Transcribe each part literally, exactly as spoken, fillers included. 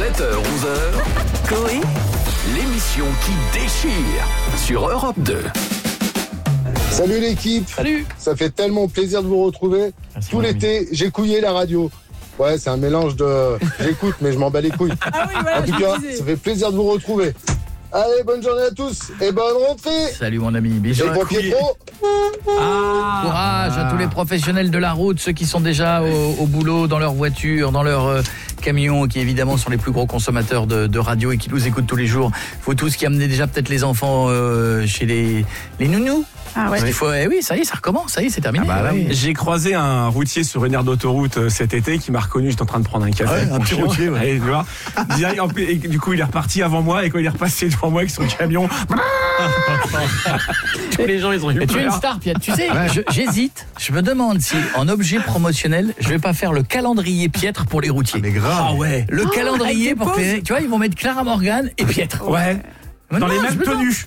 sept heures onze heures, Coé, l'émission qui déchire sur Europe deux. Salut l'équipe. Salut. Ça fait tellement plaisir de vous retrouver. Merci, Tout l'été, j'ai couillé la radio. Ouais, c'est un mélange de... J'écoute, mais je m'en bats les couilles. Ah oui, voilà, en tout cas, ça fait plaisir de vous retrouver. Allez, bonne journée à tous et bonne rentrée. Salut mon ami, bisous. Et bon Pietro. Ah, courage à tous les professionnels de la route, ceux qui sont déjà au, au boulot, dans leur voiture, dans leur euh, camion, qui évidemment sont les plus gros consommateurs de, de radio et qui nous écoutent tous les jours. Faut tous qui amenez déjà peut-être les enfants euh, chez les, les nounous. Ah ouais. Il faut, eh oui, ça y est, ça recommence, ça y est, c'est terminé. Ah bah, oui. J'ai croisé un routier sur une aire d'autoroute euh, cet été qui m'a reconnu, j'étais en train de prendre un café. Ouais, avec un mon petit chien. routier, ouais. Et, tu vois, et, et du coup, il est reparti avant moi et quand il est repassé devant moi avec son camion, tous les gens ils ont eu Mais tu es une peur. star, Piet. Tu sais, je- j'hésite. Je me demande si, en objet promotionnel, je vais pas faire le calendrier Piètre pour les routiers. Mais grave. Ah ouais. Le calendrier avec des pour pauses. que, tu vois, ils vont mettre Clara Morgan et Piètre. Ouais. Mais Dans non, les je mêmes me demande. tenues.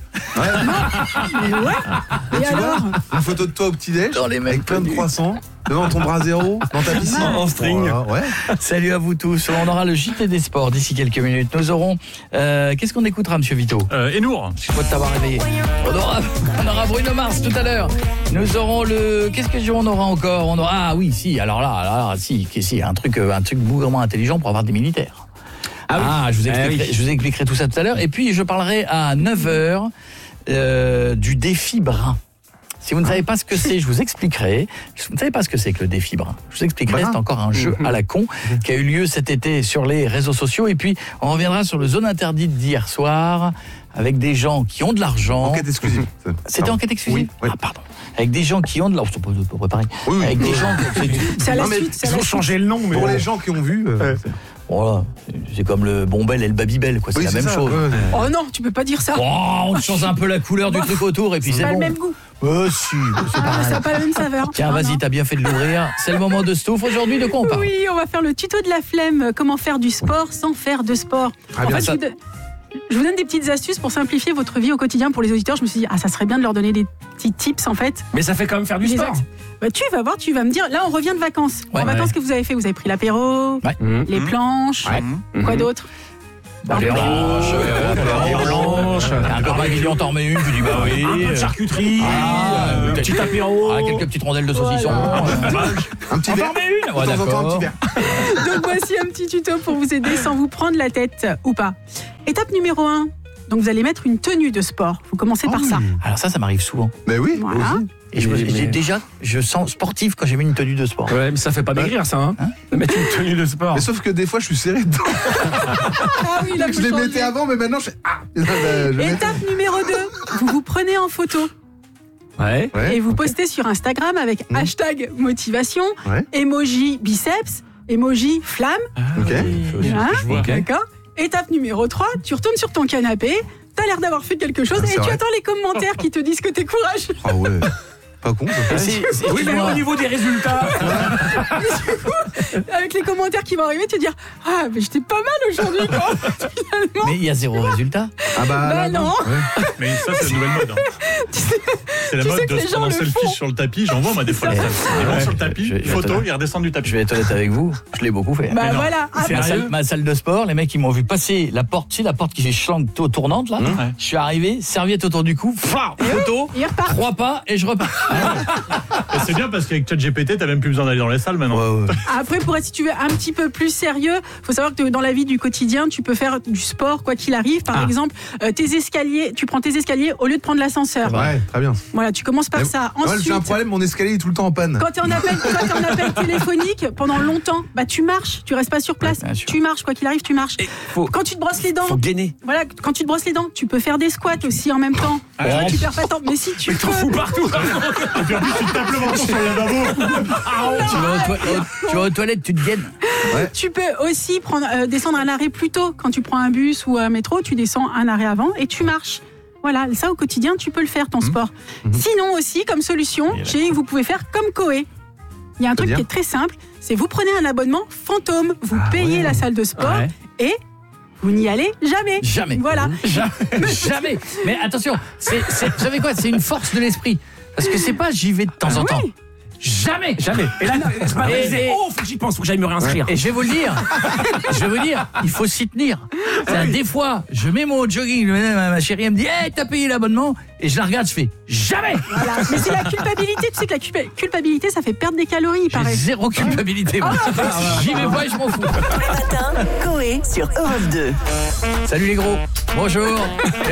Mais ouais. Et Tu alors vois, une photo de toi au petit-déj Dans les mêmes avec plein de tenues. croissants devant ton bras zéro dans ta piscine En string. Voilà, ouais. Salut à vous tous. On aura le J T des sports d'ici quelques minutes. Nous aurons. Euh, Qu'est-ce qu'on écoutera, Monsieur Vito? Euh, Enour. Je crois t'avoir réveillé. On aura, on aura Bruno Mars tout à l'heure. Nous aurons le. Qu'est-ce que on aura encore? On aura. Ah oui, si. Alors là, là, là si, si, un truc, un truc bougrement intelligent pour avoir des militaires. Ah oui. Ah, je vous expliquerai, Ah oui. je vous expliquerai tout ça tout à l'heure. Et puis je parlerai à neuf heures euh, du défi brun. Si vous ne savez pas ce que c'est, je vous expliquerai. Si vous ne savez pas ce que c'est que le défi brun, je vous expliquerai. Brun. C'est encore un jeu à la con qui a eu lieu cet été sur les réseaux sociaux. Et puis, on reviendra sur le zone interdite d'hier soir avec des gens qui ont de l'argent. Enquête exclusive. C'était enquête exclusive? Oui, oui. Ah, pardon. Avec des gens qui ont de l'argent. C'est pas à peu près pareil. Oui, oui. Avec des gens. C'est à la Non, mais suite. c'est à Ils la ont suite. changé le nom, mais Pour bon. les gens qui ont vu. euh, c'est- Voilà. C'est comme le Bombel et le Babybel, quoi. C'est oui, la c'est même ça, chose. ouais, ouais. Oh non, tu peux pas dire ça. Oh, on change un peu la couleur du truc autour et puis C'est c'est pas bon. le même goût. Euh, si, c'est Ah, pareil. ça n'a pas la même saveur. Tiens, Ah, vas-y, non. t'as bien fait de l'ouvrir. C'est le moment de Stouff. Aujourd'hui, de quoi on parle? Oui, on va faire le tuto de la flemme. Comment faire du sport sans faire de sport. Ah, en bien, fait, je ça- vous, donne- je vous donne des petites astuces pour simplifier votre vie au quotidien pour les auditeurs. Je me suis dit, ah, ça serait bien de leur donner des petits tips en fait. Mais ça fait quand même faire du Des sport. axes. Bah, tu vas voir, tu vas me dire. Là, on revient de vacances. Ouais, en vacances, ouais. que vous avez fait? Vous avez pris l'apéro, Ouais. Mmh. les planches, quoi d'autre? Bah, les blanches, Les blanches. Un copain qui dit on t'en remet une, je dis bah oui. Un peu de charcuterie, Ah, euh, peut-être- petit apéro. Ah, quelques petites rondelles de saucisson. Un petit verre. une. De temps en temps, un petit verre. Donc voici un petit tuto pour vous aider sans vous prendre la tête ou pas. Étape numéro un. Donc vous allez mettre une tenue de sport. Vous commencez par Ah ça. oui. Alors ça, ça m'arrive souvent. Mais oui. Voilà. aussi. Et je, Mais- j'ai mais- déjà, je sens sportif quand j'ai mis une tenue de sport. Ouais, mais ça fait pas maigrir ça, hein, de mettre une tenue de sport. Mais sauf que des fois, je suis serré dedans. Ah oui, là, Je faut les changer. mettais avant, mais maintenant, je fais. Ah je vais mettre- Étape numéro deux. Vous vous prenez en photo Ouais. Ouais. et vous postez sur Instagram avec Mmh. hashtag motivation, Ouais. emoji biceps, emoji flamme. Ok. Hein je vois. D'accord. Étape numéro trois. Tu retournes sur ton canapé. T'as l'air d'avoir fait quelque chose Ah, et c'est tu vrai. attends les commentaires qui te disent que t'es courageux. Ah ouais. Pas con. ça. Et c'est- c'est- Oui, mais excuse-moi. au niveau des résultats. Avec les commentaires qui vont arriver, tu vas dire ah mais j'étais pas mal aujourd'hui quoi. Finalement. Mais il y a zéro résultat. Ah bah. Bah là, non. Ouais. Mais ça, c'est la nouvelle mode. hein. C'est la tu sais mode que de les se gens prendre en le selfie font. sur le tapis. J'en vois, moi, des fois, la Ouais. salle. Ils vont Ouais. sur le tapis, Je- je- photo, attends. ils redescendent du tapis. Je vais être honnête avec vous, je l'ai beaucoup fait. Bah Mais non. voilà. Ah, Ma bah, salle, ma salle de sport, les mecs ils m'ont vu passer la porte, tu sais la porte qui fait schlang to- tournante là. Ouais. Je suis arrivé, serviette autour du cou, fla, photo, il repart. trois pas et je repars. Et c'est bien parce qu'avec ChatGPT, t'as même plus besoin d'aller dans les salles maintenant. Ouais, ouais. Après, pour être, si tu veux, un petit peu plus sérieux, faut savoir que dans la vie du quotidien, tu peux faire du sport quoi qu'il arrive. Par Ah. exemple, euh, tes escaliers, tu prends tes escaliers au lieu de prendre l'ascenseur. Ouais, très bien. Voilà, tu commences par Mais- ça. Ouais, Ensuite, j'ai un problème, mon escalier est tout le temps en panne. quand tu es en appel, quand t'es en appel téléphonique pendant longtemps, bah tu marches, tu restes pas sur place. Ouais, bien sûr. tu marches quoi qu'il arrive, tu marches. Et faut, Quand tu te brosses les dents, faut gainer. voilà, quand tu te brosses les dents, tu peux faire des squats aussi en même temps. Ah, tu perds pas de temps. Mais si tu Mais peux, t'en fous partout. Et puis en plus, tu te tapes le menton sur le lavabo. tu, vas aux toi- aux- tu vas aux toilettes, tu te gaines. tu peux aussi prendre, euh, descendre un arrêt plus tôt. Quand tu prends un bus ou un métro, tu descends un arrêt avant et tu marches. Voilà, ça au quotidien, tu peux le faire, ton sport. Sinon aussi, comme solution, j'ai- vous pouvez faire comme Coé. Il y a un truc C'est-à-dire qui est très simple, c'est vous prenez un abonnement fantôme, vous Ah payez ouais. la salle de sport Ouais. et vous n'y allez jamais. Jamais. Voilà. Jamais. Jamais. Mais attention, c'est, c'est- vous savez quoi, c'est une force de l'esprit. Parce que c'est pas j'y vais de temps en Ah temps. oui. jamais. Jamais. Et là, c'est pas Et- vrai, je disais, et- oh, faut que j'y pense, faut que j'aille me réinscrire. Et je vais vous le dire, je vais vous dire, il faut s'y tenir. C'est-à-dire, des fois, je mets mon jogging, ma ma chérie elle me dit, hey, t'as payé l'abonnement, et je la regarde, je fais jamais. Voilà. Mais c'est la culpabilité. Tu sais que la culpa- culpabilité, ça fait perdre des calories, il J'ai paraît. zéro culpabilité. moi. J'y vais pas et je m'en fous. Tous les matins, Coé sur Europe deux. Salut les gros. Bonjour.